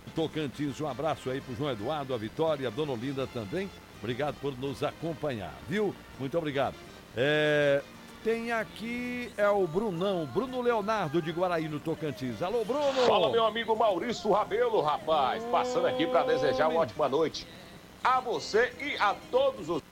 Tocantins. Um abraço aí pro João Eduardo, a Vitória, a Dona Olinda também. Obrigado por nos acompanhar, viu? Muito obrigado. Tem aqui, o Bruno Leonardo de Guaraí, no Tocantins. Alô, Bruno! Fala, meu amigo Maurício Rabelo, rapaz. Passando aqui para desejar uma ótima noite a você e a todos os